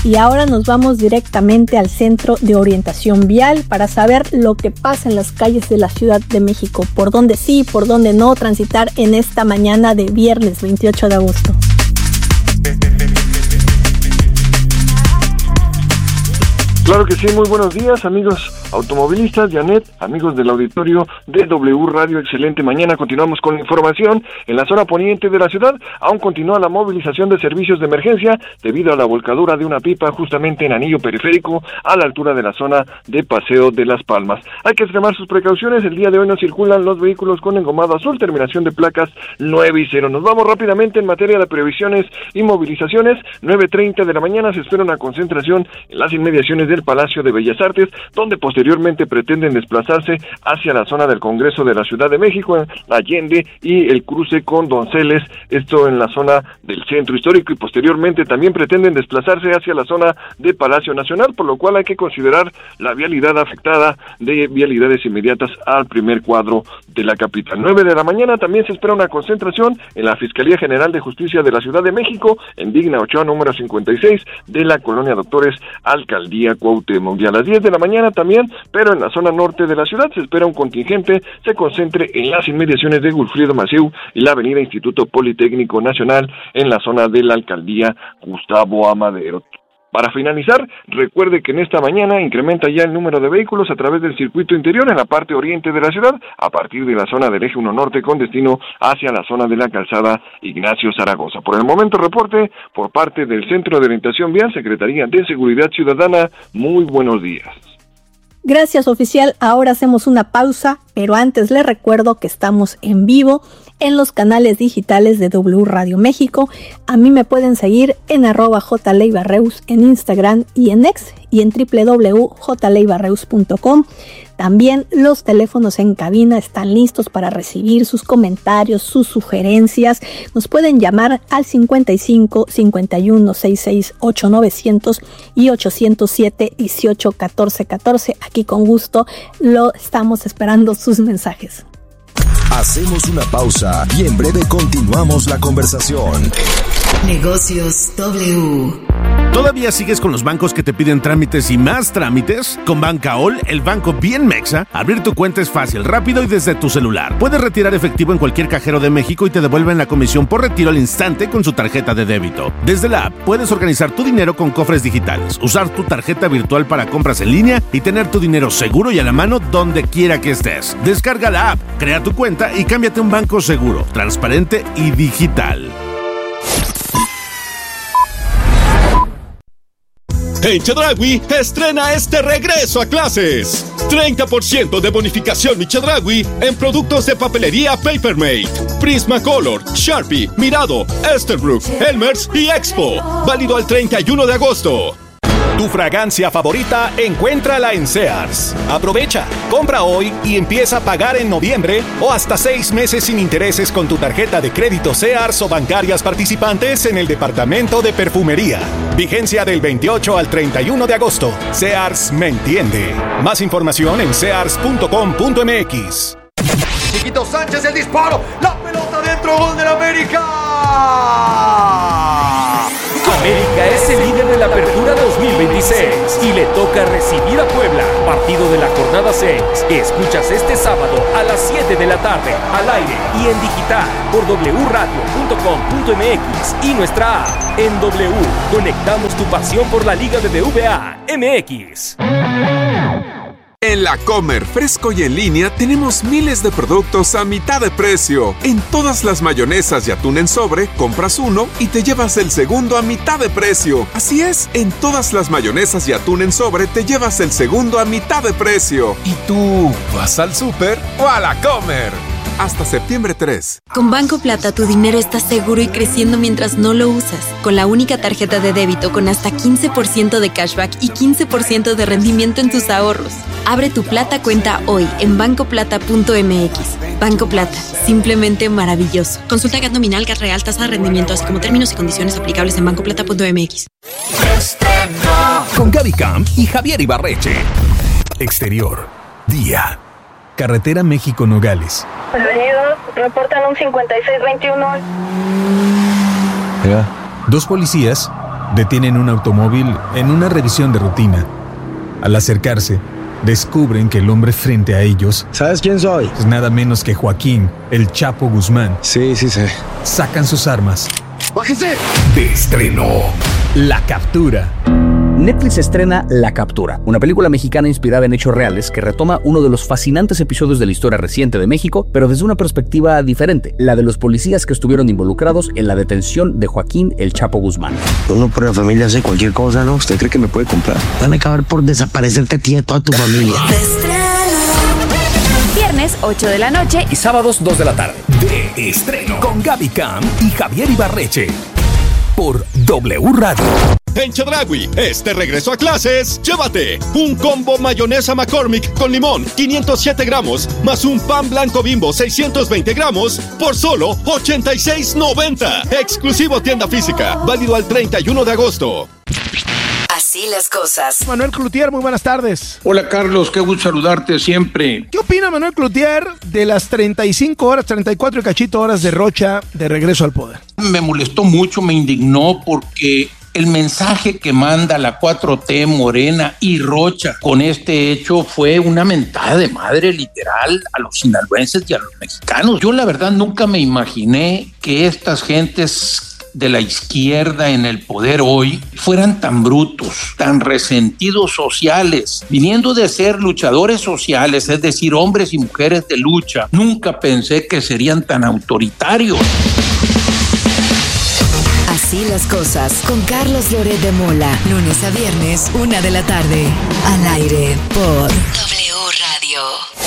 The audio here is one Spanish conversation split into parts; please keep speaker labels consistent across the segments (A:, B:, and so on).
A: Y ahora nos vamos directamente al Centro de Orientación Vial para saber lo que pasa en las calles de la Ciudad de México, por dónde sí, por dónde no transitar en esta mañana de viernes 28 de agosto.
B: Claro que sí, muy buenos días, amigos automovilistas, Janet, amigos del auditorio de W Radio, excelente mañana. Continuamos con la información. En la zona poniente de la ciudad aún continúa la movilización de servicios de emergencia debido a la volcadura de una pipa justamente en anillo periférico a la altura de la zona de Paseo de las Palmas. Hay que extremar sus precauciones. El día de hoy no circulan los vehículos con engomado azul, terminación de placas 9 y 0. Nos vamos rápidamente en materia de previsiones y movilizaciones. 9:30 de la mañana se espera una concentración en las inmediaciones del Palacio de Bellas Artes, donde posteriormente pretenden desplazarse hacia la zona del Congreso de la Ciudad de México, en Allende y el cruce con Donceles, esto en la zona del Centro Histórico, y posteriormente también pretenden desplazarse hacia la zona de Palacio Nacional, por lo cual hay que considerar la vialidad afectada de vialidades inmediatas al primer cuadro de la capital. 9 de la mañana también se espera una concentración en la Fiscalía General de Justicia de la Ciudad de México, en Digna Ochoa número 56 de la Colonia Doctores, Alcaldía Cuauhtémoc. Y a las 10 de la mañana también, pero en la zona norte de la ciudad, se espera un contingente se concentre en las inmediaciones de Wilfrido Massieu y la avenida Instituto Politécnico Nacional en la zona de la Alcaldía Gustavo Amadero. Para finalizar, recuerde que en esta mañana incrementa ya el número de vehículos a través del circuito interior en la parte oriente de la ciudad, a partir de la zona del eje 1 norte con destino hacia la zona de la calzada Ignacio Zaragoza. Por el momento, reporte por parte del Centro de Orientación Vial, Secretaría de Seguridad Ciudadana. Muy buenos días.
A: Gracias, oficial. Ahora hacemos una pausa, pero antes les recuerdo que estamos en vivo en los canales digitales de W Radio México. A mí me pueden seguir en @jleibarreus en Instagram y en X, y en www.jleibarreus.com. También los teléfonos en cabina están listos para recibir sus comentarios, sus sugerencias. Nos pueden llamar al 55 51 66 8900 y 807 18 14 14. Aquí con gusto lo estamos esperando sus mensajes.
C: Hacemos una pausa y en breve continuamos la conversación.
D: Negocios W.
E: ¿Todavía sigues con los bancos que te piden trámites y más trámites? Con Bancaol, el banco bien mexa, abrir tu cuenta es fácil, rápido y desde tu celular. Puedes retirar efectivo en cualquier cajero de México y te devuelven la comisión por retiro al instante con su tarjeta de débito. Desde la app puedes organizar tu dinero con cofres digitales, usar tu tarjeta virtual para compras en línea y tener tu dinero seguro y a la mano donde quiera que estés. Descarga la app, crea tu cuenta y cámbiate a un banco seguro, transparente y digital.
F: En Chedraui estrena este regreso a clases. 30% de bonificación mi Chedraui en productos de papelería Papermate, Prismacolor, Sharpie, Mirado, Esterbrook, Elmer's y Expo. Válido al 31 de agosto. Tu fragancia favorita, encuéntrala en Sears. Aprovecha, compra hoy y empieza a pagar en noviembre o hasta 6 meses sin intereses con tu tarjeta de crédito Sears o bancarias participantes en el departamento de perfumería. Vigencia del 28 al 31 de agosto. Sears me entiende. Más información en sears.com.mx.
G: Chiquito Sánchez, el disparo, la pelota dentro, gol del América.
H: América es el líder de la Apertura 2026 y le toca recibir a Puebla, partido de la jornada 6. Escuchas este sábado a las 7 de la tarde, al aire y en digital por wradio.com.mx y nuestra app. En W, conectamos tu pasión por la Liga BBVA MX.
I: En La Comer, fresco y en línea, tenemos miles de productos a mitad de precio. En todas las mayonesas y atún en sobre, compras uno y te llevas el segundo a mitad de precio. Así es, en todas las mayonesas y atún en sobre, te llevas el segundo a mitad de precio. ¿Y tú, vas al súper o a La Comer? Hasta septiembre 3.
J: Con Banco Plata tu dinero está seguro y creciendo mientras no lo usas. Con la única tarjeta de débito con hasta 15% de cashback y 15% de rendimiento en tus ahorros. Abre tu Plata cuenta hoy en bancoplata.mx. Banco Plata, simplemente maravilloso. Consulta GAT nominal, GAT real, tasa de rendimiento, así como términos y condiciones aplicables en bancoplata.mx.
C: Con Gaby Camp y Javier Ibarreche. Exterior, día. Carretera México-Nogales.
K: Prevenidos, reportan un 5621.
C: Dos policías
K: Detienen un automóvil en una revisión de rutina. Al acercarse, descubren que el hombre frente a ellos...
L: ¿Sabes quién soy?
K: Es nada menos que Joaquín, el Chapo Guzmán.
L: Sí sé.
K: Sacan sus armas.
G: ¡Bájese!
C: De estreno.
K: La captura.
M: Netflix estrena La Captura, una película mexicana inspirada en hechos reales que retoma uno de los fascinantes episodios de la historia reciente de México, pero desde una perspectiva diferente, la de los policías que estuvieron involucrados en la detención de Joaquín el Chapo Guzmán.
L: Uno por la familia hace cualquier cosa, ¿no? ¿Usted cree que me puede comprar? Van a acabar por desaparecerte a ti y a toda tu familia.
N: Viernes 8 de la noche
H: y sábados 2 de la tarde.
C: De estreno. Con Gaby Cam y Javier Ibarreche. Por W Radio.
F: En Chedraui, este regreso a clases, llévate un combo mayonesa McCormick con limón, 507 gramos, más un pan blanco Bimbo, 620 gramos, por solo $86.90. Exclusivo tienda física, válido al 31 de agosto.
D: Así las cosas.
O: Manuel Cloutier, muy buenas tardes.
P: Hola Carlos, qué gusto saludarte siempre.
O: ¿Qué opina Manuel Cloutier de las 35 horas, 34 y cachito horas de Rocha de regreso al poder?
P: Me molestó mucho, me indignó porque el mensaje que manda la 4T, Morena y Rocha con este hecho fue una mentada de madre literal a los sinaloenses y a los mexicanos. Yo la verdad nunca me imaginé que estas gentes de la izquierda en el poder hoy fueran tan brutos, tan resentidos sociales, viniendo de ser luchadores sociales, es decir, hombres y mujeres de lucha. Nunca pensé que serían tan autoritarios.
D: Así las cosas con Carlos Loret de Mola, lunes a viernes, 1 de la tarde, al aire por W Radio.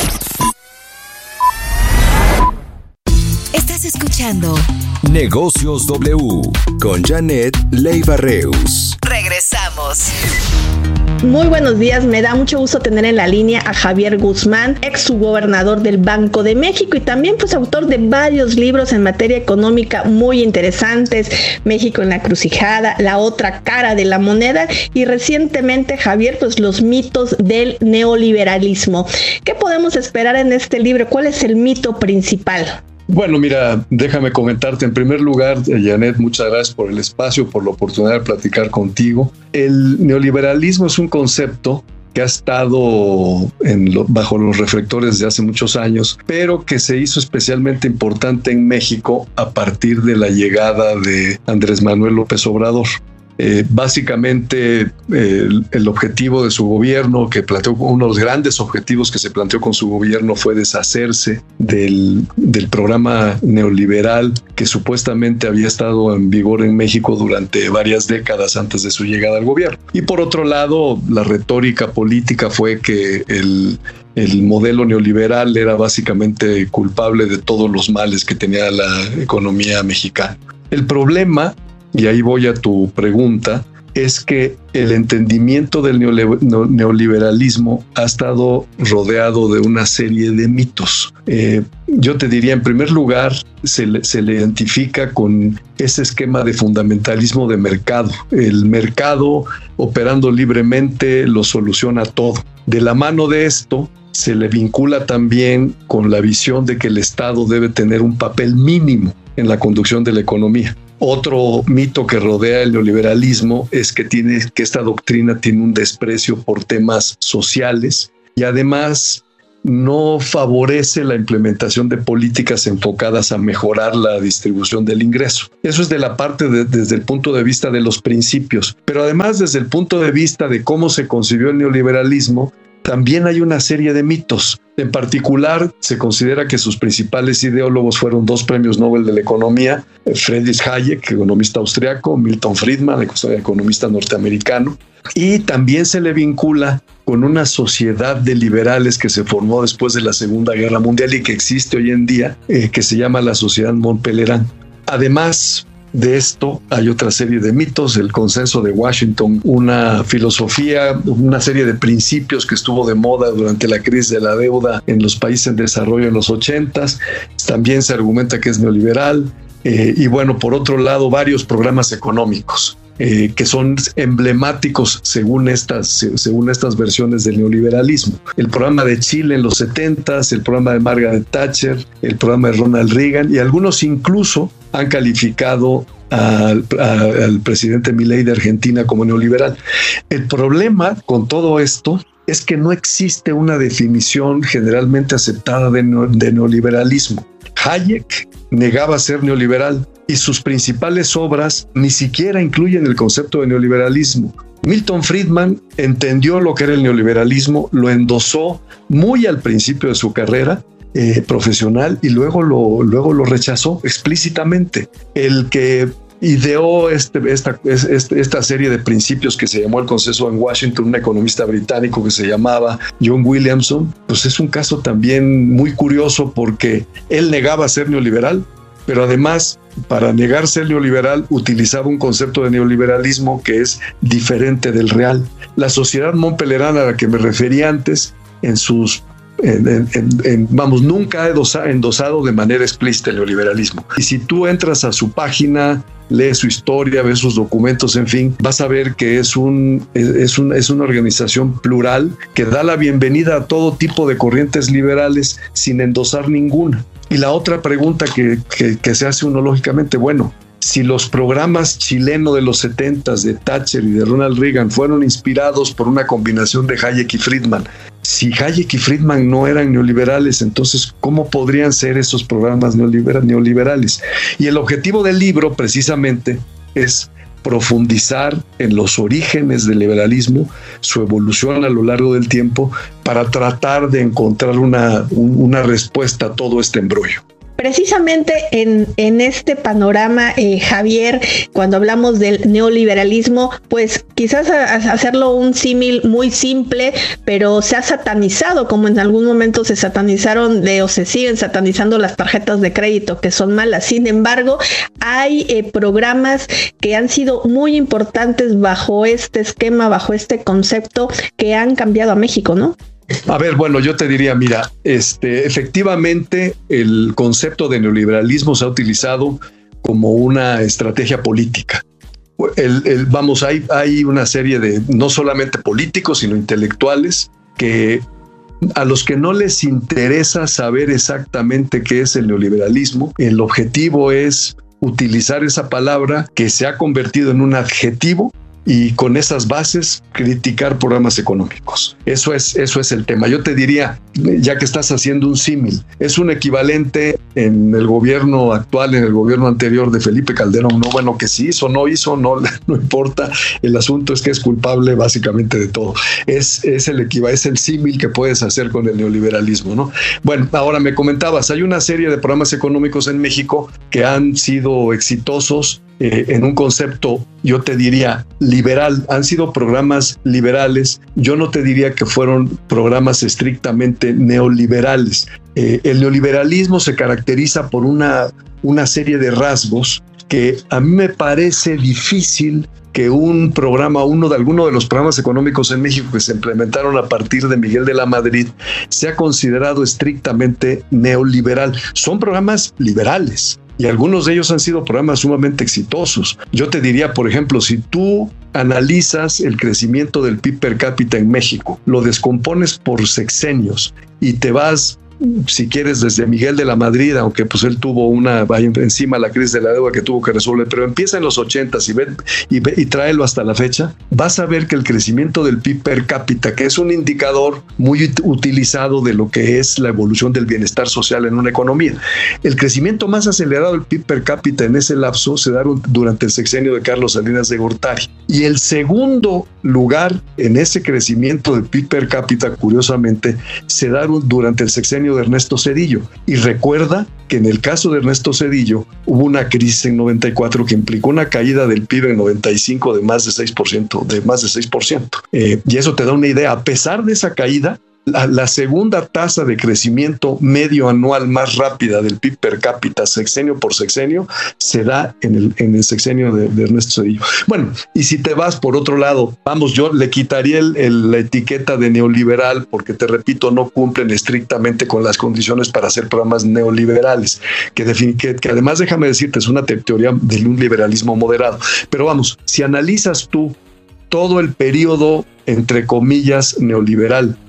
D: Estás escuchando
C: Negocios W con Janet Leiva Reus.
D: Regresamos.
A: Muy buenos días, me da mucho gusto tener en la línea a Javier Guzmán, ex subgobernador del Banco de México y también pues autor de varios libros en materia económica muy interesantes, México en la encrucijada, La otra cara de la moneda y recientemente Javier pues los mitos del neoliberalismo. ¿Qué podemos esperar en este libro? ¿Cuál es el mito principal?
Q: Bueno, mira, déjame comentarte en primer lugar, Janet, muchas gracias por el espacio, por la oportunidad de platicar contigo. El neoliberalismo es un concepto que ha estado bajo los reflectores de hace muchos años, pero que se hizo especialmente importante en México a partir de la llegada de Andrés Manuel López Obrador. Básicamente el objetivo de su gobierno, que planteó uno de los grandes objetivos que se planteó con su gobierno fue deshacerse del programa neoliberal que supuestamente había estado en vigor en México durante varias décadas antes de su llegada al gobierno. Y por otro lado, la retórica política fue que el modelo neoliberal era básicamente culpable de todos los males que tenía la economía mexicana. El problema, y ahí voy a tu pregunta, es que el entendimiento del neoliberalismo ha estado rodeado de una serie de mitos. Yo te diría, en primer lugar, se le identifica con ese esquema de fundamentalismo de mercado. El mercado, operando libremente, lo soluciona todo. De la mano de esto, se le vincula también con la visión de que el Estado debe tener un papel mínimo en la conducción de la economía. Otro mito que rodea el neoliberalismo es que esta doctrina tiene un desprecio por temas sociales y además no favorece la implementación de políticas enfocadas a mejorar la distribución del ingreso. Eso es de la parte desde el punto de vista de los principios, pero además desde el punto de vista de cómo se concibió el neoliberalismo, también hay una serie de mitos. En particular, se considera que sus principales ideólogos fueron dos premios Nobel de la economía, Friedrich Hayek, economista austriaco, Milton Friedman, economista norteamericano, y también se le vincula con una sociedad de liberales que se formó después de la Segunda Guerra Mundial y que existe hoy en día, que se llama la Sociedad Mont-Pelerin. Además de esto, hay otra serie de mitos, el consenso de Washington, una filosofía, una serie de principios que estuvo de moda durante la crisis de la deuda en los países en desarrollo en los 80s. También se argumenta que es neoliberal. Y bueno, por otro lado, varios programas económicos que son emblemáticos según estas versiones del neoliberalismo. El programa de Chile en los 70s, el programa de Margaret Thatcher, el programa de Ronald Reagan, y algunos incluso han calificado al presidente Milei de Argentina como neoliberal. El problema con todo esto es que no existe una definición generalmente aceptada de neoliberalismo. Hayek negaba ser neoliberal y sus principales obras ni siquiera incluyen el concepto de neoliberalismo. Milton Friedman entendió lo que era el neoliberalismo, lo endosó muy al principio de su carrera profesional y luego lo rechazó explícitamente. El que ideó esta serie de principios que se llamó el Consenso en Washington, un economista británico que se llamaba John Williamson, pues es un caso también muy curioso porque él negaba ser neoliberal, pero además, para negar ser neoliberal, utilizaba un concepto de neoliberalismo que es diferente del real. La sociedad montpelierana a la que me referí antes, nunca ha endosado de manera explícita el neoliberalismo. Y si tú entras a su página, lees su historia, ves sus documentos, en fin, vas a ver que es una organización plural que da la bienvenida a todo tipo de corrientes liberales sin endosar ninguna. Y la otra pregunta que se hace uno lógicamente, bueno, si los programas chilenos de los 70s de Thatcher y de Ronald Reagan fueron inspirados por una combinación de Hayek y Friedman, si Hayek y Friedman no eran neoliberales, entonces ¿cómo podrían ser esos programas neoliberales? Y el objetivo del libro precisamente es profundizar en los orígenes del liberalismo, su evolución a lo largo del tiempo, para tratar de encontrar una respuesta a todo este embrollo.
A: Precisamente en este panorama, Javier, cuando hablamos del neoliberalismo, pues quizás hacerlo un símil muy simple, pero se ha satanizado, como en algún momento se satanizaron o se siguen satanizando las tarjetas de crédito, que son malas. Sin embargo, hay programas que han sido muy importantes bajo este esquema, bajo este concepto, que han cambiado a México, ¿no?
Q: A ver, bueno, yo te diría, mira, efectivamente el concepto de neoliberalismo se ha utilizado como una estrategia política. Hay una serie de, no solamente políticos, sino intelectuales, que a los que no les interesa saber exactamente qué es el neoliberalismo, el objetivo es utilizar esa palabra que se ha convertido en un adjetivo y con esas bases criticar programas económicos. Eso es el tema. Yo te diría, ya que estás haciendo un símil, es un equivalente en el gobierno actual, en el gobierno anterior de Felipe Calderón. No, bueno, que sí hizo, no importa. El asunto es que es culpable básicamente de todo. Es el símil que puedes hacer con el neoliberalismo, ¿no? Bueno, ahora me comentabas, hay una serie de programas económicos en México que han sido exitosos en un concepto, yo te diría, liberal. Han sido programas liberales. Yo no te diría que fueron programas estrictamente neoliberales. El neoliberalismo se caracteriza por una serie de rasgos que a mí me parece difícil que alguno de los programas económicos en México que se implementaron a partir de Miguel de la Madrid sea considerado estrictamente neoliberal. Son programas liberales. Y algunos de ellos han sido programas sumamente exitosos. Yo te diría, por ejemplo, si tú analizas el crecimiento del PIB per cápita en México, lo descompones por sexenios y te vas, si quieres, desde Miguel de la Madrid, aunque pues él tuvo encima la crisis de la deuda que tuvo que resolver, pero empieza en los 80s y tráelo hasta la fecha, vas a ver que el crecimiento del PIB per cápita, que es un indicador muy utilizado de lo que es la evolución del bienestar social en una economía, el crecimiento más acelerado del PIB per cápita en ese lapso se da durante el sexenio de Carlos Salinas de Gortari. Y el segundo lugar en ese crecimiento del PIB per cápita, curiosamente, se da durante el sexenio de Ernesto Zedillo. Y recuerda que en el caso de Ernesto Zedillo hubo una crisis en 94 que implicó una caída del PIB en 95 de más de 6%. Y eso te da una idea. A pesar de esa caída, la segunda tasa de crecimiento medio anual más rápida del PIB per cápita, sexenio por sexenio, se da en el sexenio de Ernesto Zedillo. Bueno, y si te vas por otro lado, yo le quitaría la etiqueta de neoliberal porque, te repito, no cumplen estrictamente con las condiciones para hacer programas neoliberales, que además, déjame decirte, es una teoría de un liberalismo moderado. Pero si analizas tú todo el periodo, entre comillas, neoliberal,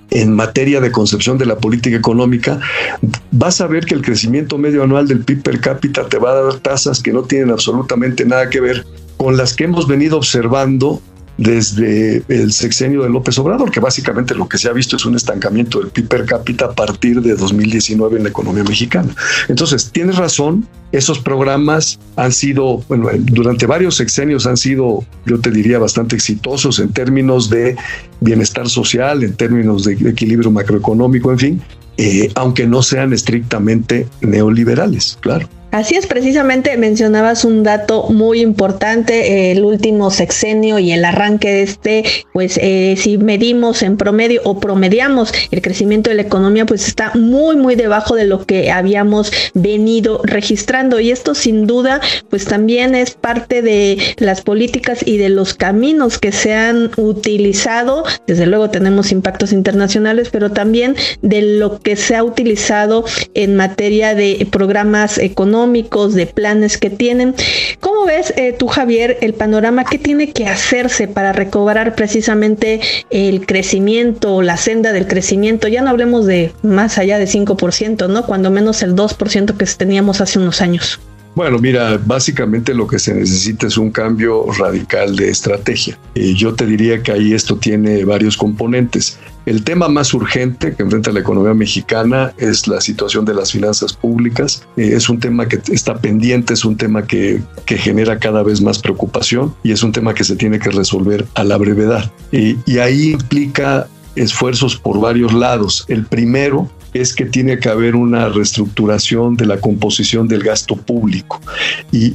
Q: en materia de concepción de la política económica, vas a ver que el crecimiento medio anual del PIB per cápita te va a dar tasas que no tienen absolutamente nada que ver con las que hemos venido observando desde el sexenio de López Obrador, que básicamente lo que se ha visto es un estancamiento del PIB per cápita a partir de 2019 en la economía mexicana. Entonces, tienes razón, esos programas han sido, bueno, durante varios sexenios han sido, yo te diría, bastante exitosos en términos de bienestar social, en términos de equilibrio macroeconómico, en fin, aunque no sean estrictamente neoliberales, claro.
A: Así es, precisamente mencionabas un dato muy importante, el último sexenio y el arranque de pues si medimos en promedio o promediamos el crecimiento de la economía, pues está muy, muy debajo de lo que habíamos venido registrando, y esto sin duda pues también es parte de las políticas y de los caminos que se han utilizado. Desde luego tenemos impactos internacionales, pero también de lo que se ha utilizado en materia de programas económicos, de planes que tienen. ¿Cómo ves tú, Javier, el panorama? ¿Qué tiene que hacerse para recobrar precisamente el crecimiento, la senda del crecimiento? Ya no hablemos de más allá de 5%, ¿no? Cuando menos el 2% que teníamos hace unos años.
Q: Bueno, mira, básicamente lo que se necesita es un cambio radical de estrategia. Yo te diría que ahí esto tiene varios componentes. El tema más urgente que enfrenta la economía mexicana es la situación de las finanzas públicas. Es un tema que está pendiente, es un tema que genera cada vez más preocupación y es un tema que se tiene que resolver a la brevedad. Y ahí implica esfuerzos por varios lados. El primero es que tiene que haber una reestructuración de la composición del gasto público. ¿Y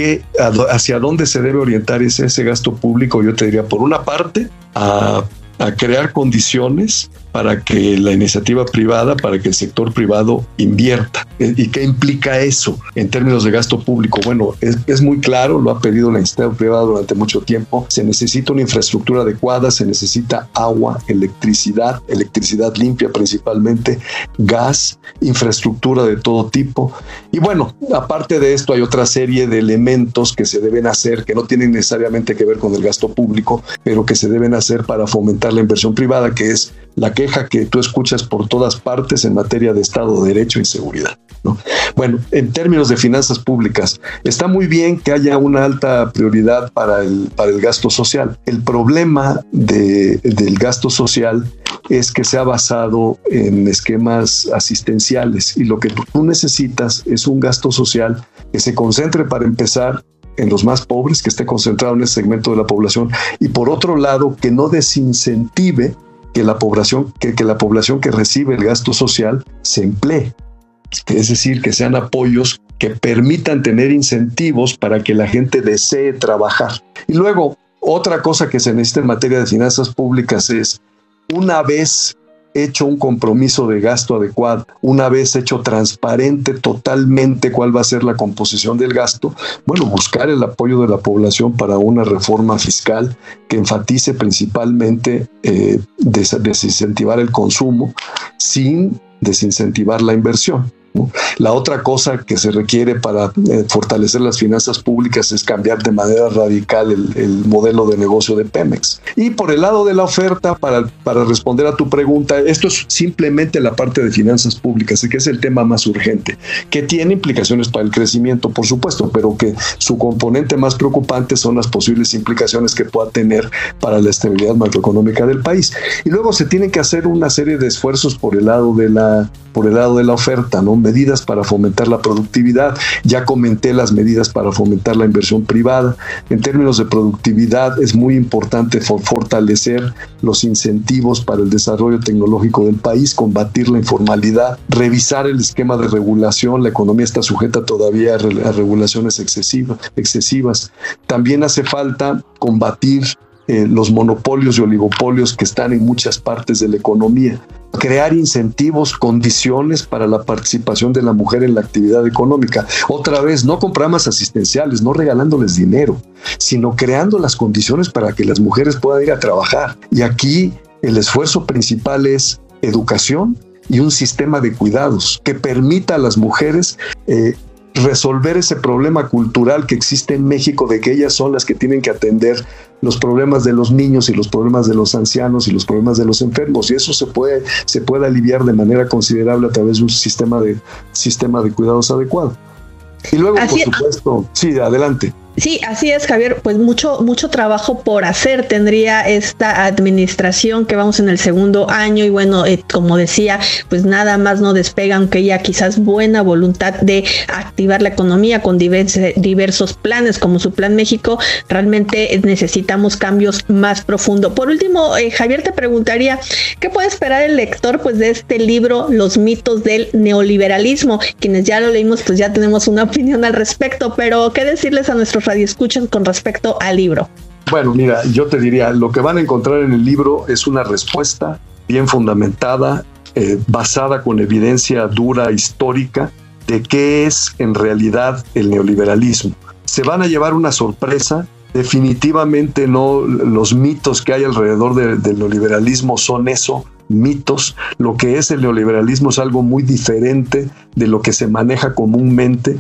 Q: hacia dónde se debe orientar ese gasto público? Yo te diría, por una parte, a crear condiciones para que la iniciativa privada, para que el sector privado invierta. ¿Y qué implica eso en términos de gasto público? Bueno, es muy claro, lo ha pedido la iniciativa privada durante mucho tiempo. Se necesita una infraestructura adecuada, se necesita agua, electricidad limpia principalmente, gas, infraestructura de todo tipo. Y bueno, aparte de esto hay otra serie de elementos que se deben hacer, que no tienen necesariamente que ver con el gasto público, pero que se deben hacer para fomentar la inversión privada, que es la queja que tú escuchas por todas partes en materia de Estado de Derecho y seguridad, ¿no? Bueno, en términos de finanzas públicas, está muy bien que haya una alta prioridad para el gasto social. El problema del gasto social es que se ha basado en esquemas asistenciales, y lo que tú necesitas es un gasto social que se concentre, para empezar, en los más pobres, que esté concentrado en ese segmento de la población, y por otro lado, que no desincentive que la población que recibe el gasto social se emplee. Es decir, que sean apoyos que permitan tener incentivos para que la gente desee trabajar. Y luego, otra cosa que se necesita en materia de finanzas públicas es, una vez hecho un compromiso de gasto adecuado, una vez hecho transparente totalmente cuál va a ser la composición del gasto, bueno, buscar el apoyo de la población para una reforma fiscal que enfatice principalmente desincentivar el consumo sin desincentivar la inversión, ¿no? La otra cosa que se requiere para fortalecer las finanzas públicas es cambiar de manera radical el modelo de negocio de Pemex. Y por el lado de la oferta, para responder a tu pregunta, esto es simplemente la parte de finanzas públicas, que es el tema más urgente, que tiene implicaciones para el crecimiento, por supuesto, pero que su componente más preocupante son las posibles implicaciones que pueda tener para la estabilidad macroeconómica del país. Y luego se tienen que hacer una serie de esfuerzos por el lado de la oferta, ¿no? Medidas para fomentar la productividad. Ya comenté las medidas para fomentar la inversión privada. En términos de productividad, es muy importante fortalecer los incentivos para el desarrollo tecnológico del país, combatir la informalidad, revisar el esquema de regulación. La economía está sujeta todavía a regulaciones excesivas. También hace falta combatir los monopolios y oligopolios que están en muchas partes de la economía. Crear incentivos, condiciones para la participación de la mujer en la actividad económica. Otra vez, no con programas asistenciales, no regalándoles dinero, sino creando las condiciones para que las mujeres puedan ir a trabajar. Y aquí el esfuerzo principal es educación y un sistema de cuidados que permita a las mujeres resolver ese problema cultural que existe en México, de que ellas son las que tienen que atender los problemas de los niños y los problemas de los ancianos y los problemas de los enfermos, y eso se puede aliviar de manera considerable a través de un sistema de cuidados adecuado. Y luego, por supuesto, sí, adelante.
A: Sí, así es, Javier. Pues mucho trabajo por hacer tendría esta administración, que vamos en el segundo año, y bueno, como decía, pues nada más no despega, aunque haya quizás buena voluntad de activar la economía con diversos planes, como su Plan México. Realmente necesitamos cambios más profundos. Por último, Javier, te preguntaría, ¿qué puede esperar el lector pues de este libro, Los mitos del neoliberalismo? Quienes ya lo leímos, pues ya tenemos una opinión al respecto, pero ¿qué decirles a nuestros radioescuchas con respecto al libro?
Q: Bueno, mira, yo te diría, lo que van a encontrar en el libro es una respuesta bien fundamentada, basada con evidencia dura, histórica, de qué es en realidad el neoliberalismo. Se van a llevar una sorpresa. Definitivamente no, los mitos que hay alrededor del neoliberalismo son eso, mitos. Lo que es el neoliberalismo es algo muy diferente de lo que se maneja comúnmente.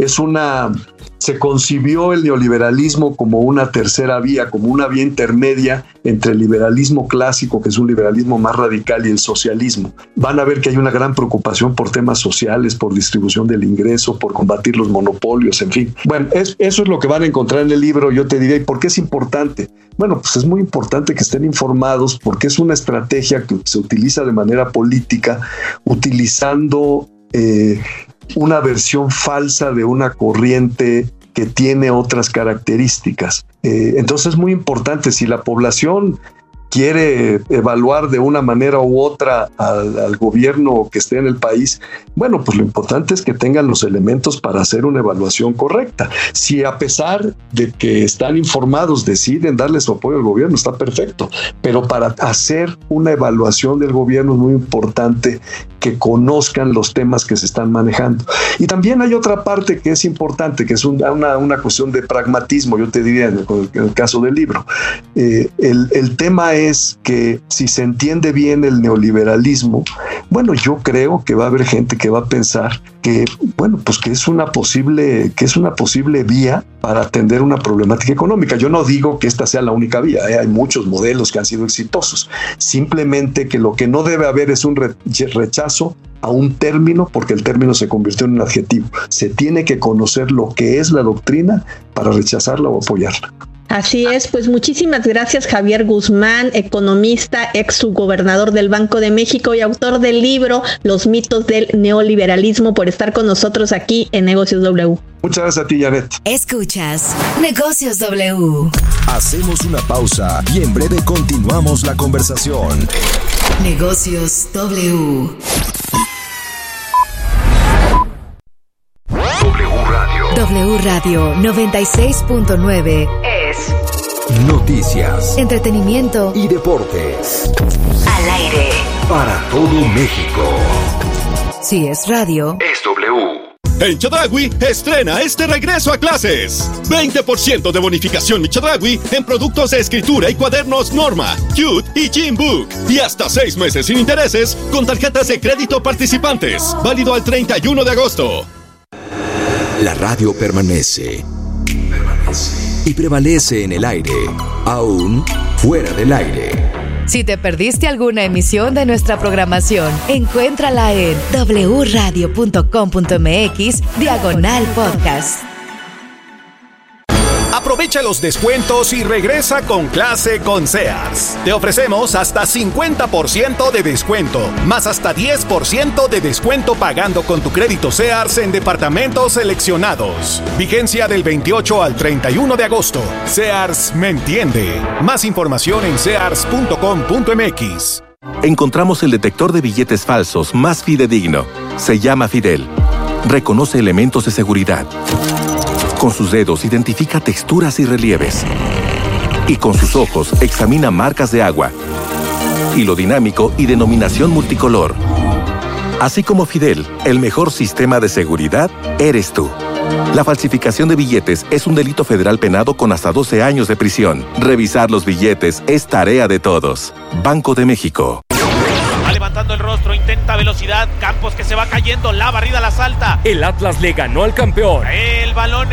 Q: Se concibió el neoliberalismo como una tercera vía, como una vía intermedia entre el liberalismo clásico, que es un liberalismo más radical, y el socialismo. Van a ver que hay una gran preocupación por temas sociales, por distribución del ingreso, por combatir los monopolios, en fin. Bueno, eso es lo que van a encontrar en el libro. Yo te diría, ¿y por qué es importante? Bueno, pues es muy importante que estén informados, porque es una estrategia que se utiliza de manera política, utilizando una versión falsa de una corriente que tiene otras características. Entonces es muy importante, si la población quiere evaluar de una manera u otra al gobierno que esté en el país, bueno, pues lo importante es que tengan los elementos para hacer una evaluación correcta. Si a pesar de que están informados deciden darle su apoyo al gobierno, está perfecto, pero para hacer una evaluación del gobierno es muy importante que conozcan los temas que se están manejando. Y también hay otra parte que es importante, que es una cuestión de pragmatismo, yo te diría, en el caso del libro. El tema es que si se entiende bien el neoliberalismo, bueno, yo creo que va a haber gente que va a pensar que, bueno, pues que es una posible vía para atender una problemática económica. Yo no digo que esta sea la única vía, hay muchos modelos que han sido exitosos. Simplemente que lo que no debe haber es un rechazo a un término, porque el término se convirtió en un adjetivo. Se tiene que conocer lo que es la doctrina para rechazarla o apoyarla.
A: Así es, pues muchísimas gracias, Javier Guzmán, economista, ex subgobernador del Banco de México y autor del libro Los mitos del neoliberalismo, por estar con nosotros aquí en Negocios W.
Q: Muchas gracias a ti, Janet.
D: Escuchas Negocios W.
C: Hacemos una pausa y en breve continuamos la conversación.
D: Negocios W. W Radio 96.9 es
C: noticias,
D: entretenimiento
C: y deportes.
D: Al aire
C: para todo México.
D: Si es radio,
F: es W. En Chedraui estrena este regreso a clases. 20% de bonificación Mi Chedraui en productos de escritura y cuadernos Norma, Cute y Gym Book. Y hasta 6 meses sin intereses con tarjetas de crédito participantes. Válido al 31 de agosto.
C: La radio permanece. Y prevalece en el aire, aún fuera del aire.
D: Si te perdiste alguna emisión de nuestra programación, encuéntrala en wradio.com.mx/podcast.
R: Aprovecha los descuentos y regresa con clase con Sears. Te ofrecemos hasta 50% de descuento, más hasta 10% de descuento pagando con tu crédito Sears en departamentos seleccionados. Vigencia del 28 al 31 de agosto. Sears me entiende. Más información en sears.com.mx.
S: Encontramos el detector de billetes falsos más fidedigno. Se llama Fidel. Reconoce elementos de seguridad. Con sus dedos identifica texturas y relieves. Y con sus ojos examina marcas de agua. Hilo dinámico y denominación multicolor. Así como Fidel, el mejor sistema de seguridad eres tú. La falsificación de billetes es un delito federal penado con hasta 12 años de prisión. Revisar los billetes es tarea de todos. Banco de México.
T: levantando el rostro, intenta velocidad. Campos que se va cayendo, la barrida la salta.
H: El Atlas le ganó al campeón.
T: El balón